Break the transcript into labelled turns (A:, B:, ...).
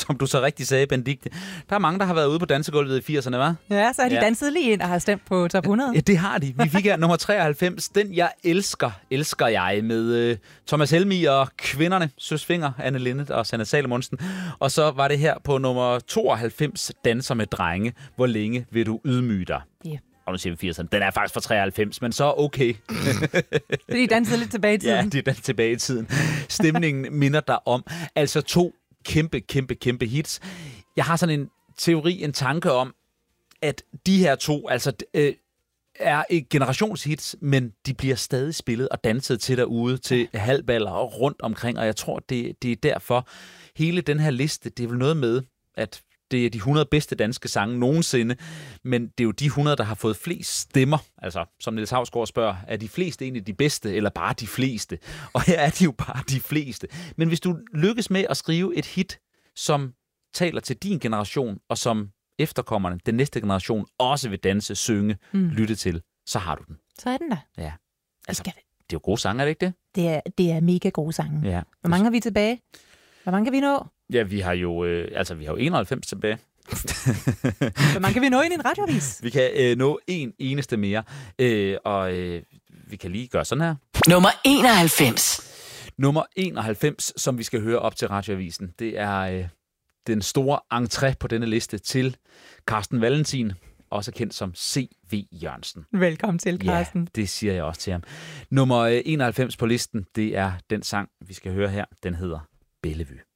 A: som du så rigtig sagde, Benedikte. Der er mange, der har været ude på dansegulvet i 80'erne, hva'?
B: Ja, så har de danset lige ind og har stemt på top 100.
A: Ja, det har de. Vi fik her nummer 93. Den jeg elsker jeg med Thomas Helmig og kvinderne. Søs Fenger, Anne Linnet og Sanne Salomonsen. Og så var det her på nummer 92, Danser med drenge. Hvor længe vil du ydmyge dig?
B: Yeah.
A: Og nu siger vi 80'erne. Den er faktisk fra 93, men så okay.
B: De dansede lidt tilbage i tiden.
A: Ja, de er danset tilbage i tiden. Stemningen minder dig om. Altså 2 kæmpe hits. Jeg har sådan en teori, en tanke om, at de her 2 altså, er et generationshits, men de bliver stadig spillet og danset til derude, til halvballer og rundt omkring, og jeg tror, det er derfor. Hele den her liste, det er vel noget med, at det er de 100 bedste danske sange nogensinde, men det er jo de 100, der har fået flest stemmer. Altså, som Niels Hausgaard spørger, er de fleste egentlig de bedste, eller bare de fleste? Og her er de jo bare de fleste. Men hvis du lykkes med at skrive et hit, som taler til din generation, og som efterkommerne, den næste generation, også vil danse, synge, lytte til, så har du den.
B: Så er den der.
A: Ja. Altså, det er jo gode sange, er det ikke det?
B: Det er mega gode sange.
A: Ja.
B: Hvor mange har vi tilbage? Hvor mange kan vi nå?
A: Ja, vi har jo 91 tilbage.
B: Hvor mange kan vi nå ind i en radioavis?
A: Vi kan nå en eneste mere, og vi kan lige gøre sådan her.
C: Nummer 91.
A: Nummer 91, som vi skal høre op til radioavisen, det er den store entré på denne liste til Carsten Valentin, også kendt som C.V. Jørgensen.
B: Velkommen til, Carsten.
A: Ja, det siger jeg også til ham. Nummer 91 på listen, det er den sang, vi skal høre her. Den hedder Bellevue.